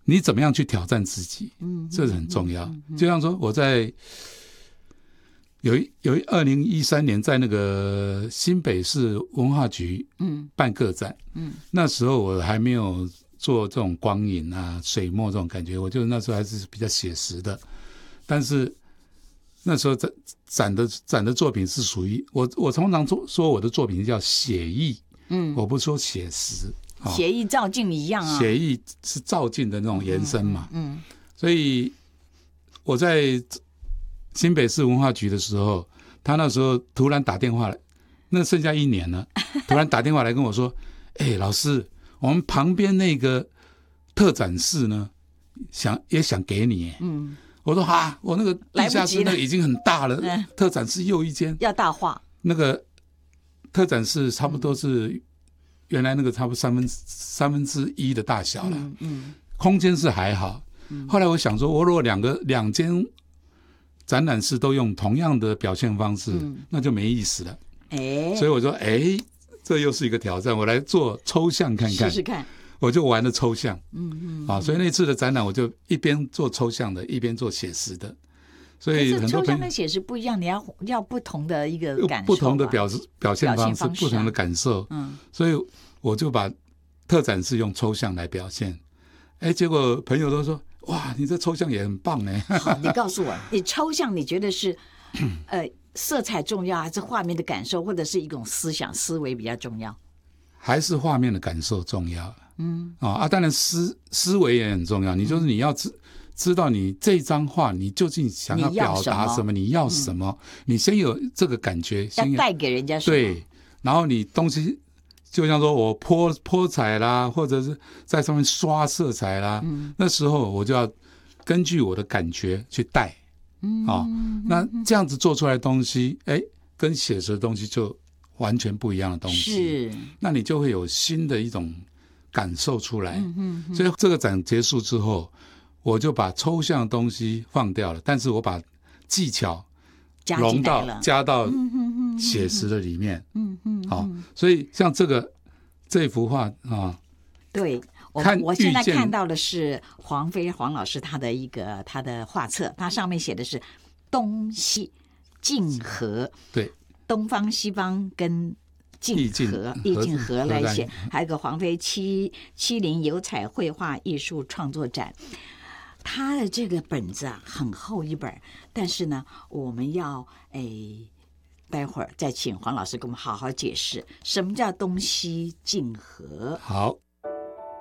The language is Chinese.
你怎么样去挑战自己，这是很重要。就像说我在有2013年在那个新北市文化局办个展，那时候我还没有做这种光影啊水墨这种感觉，我就那时候还是比较写实的，但是那时候展的作品是属于我通常说我的作品叫写意，我不说写实， 写意照镜一样啊， 写意是照镜的那种延伸嘛，所以我在新北市文化局的时候，他那时候突然打电话来，那剩下1年了，突然打电话来跟我说，老师，我们旁边那个特展室呢，也想给你，我说我那个地下室那个已经很大了，特展室又一间要大化， 那个特展室差不多是原来那个差不多三分之一的大小了，空间是还好。后来我想说，我如果两间展览室都用同样的表现方式，那就没意思了。所以我说，这又是一个挑战，我来做抽象看看， 试试看。 我就玩了抽象，所以那次的展览我就一边做抽象的，一边做写实的。所以很多抽象跟写实不一样，你要不同的一个感受， 不同的表现方式，不同的感受。所以我就把特展室用抽象来表现。结果朋友都说，哇，你这抽象也很棒哎。 好，你告诉我，你抽象你觉得是色彩重要，还是画面的感受，或者是一种思维比较重要？ 还是画面的感受重要。当然思维也很重要。你就是你要知道你这张画你究竟想要表达什么，你要什么，你先有这个感觉， 要带给人家什么。 对，然后你东西就像说我泼彩啦，或者是在上面刷色彩啦，那时候我就要根据我的感觉去带。那这样子做出来的东西，跟写实的东西就完全不一样的东西。是，那你就会有新的一种感受出来。所以这个展结束之后，我就把抽象的东西放掉了，但是我把技巧加到写实的里面。所以像这幅画啊， 对，我现在看到的是黄老师他的画册，他上面写的是东西竞合， 对， 东方西方跟意境合来写，还有个黄飞70油彩绘画艺术创作展。他的这个本子很厚一本，但是呢，我们要待会儿再请黄老师给我们好好解释什么叫东西竞合。 好，